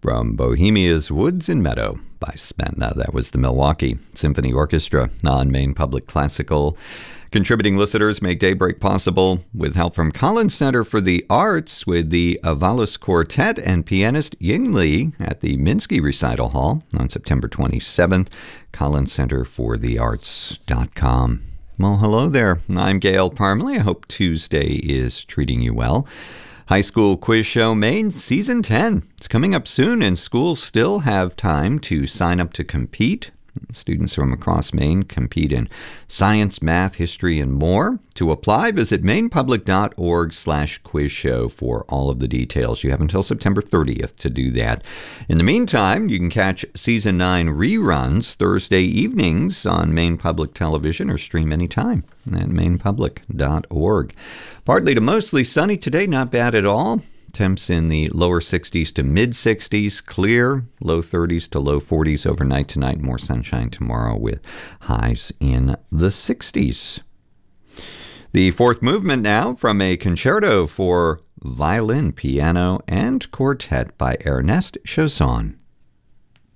from Bohemia's Woods and Meadow by Spetna. That was the Milwaukee Symphony Orchestra on Maine Public Classical. Contributing listeners make Daybreak possible with help from Collins Center for the Arts with the Avalos Quartet and pianist Ying Li at the Minsky Recital Hall on September 27th. CollinsCenterForTheArts.com. Well, hello there. I'm Gail Parmalee. I hope Tuesday is treating you well. High School Quiz Show Maine Season 10. It's coming up soon, and schools still have time to sign up to compete. Students from across Maine compete in science, math, history, and more. To apply, visit mainepublic.org/quiz show for all of the details. You have until September 30th to do that. In the meantime, you can catch Season 9 reruns Thursday evenings on Maine Public Television or stream anytime at mainepublic.org. Partly to mostly sunny today, not bad at all. Temps in the lower 60s to mid-60s, clear, low 30s to low 40s overnight tonight, more sunshine tomorrow with highs in the 60s. The fourth movement now from a concerto for violin, piano, and quartet by Ernest Chausson.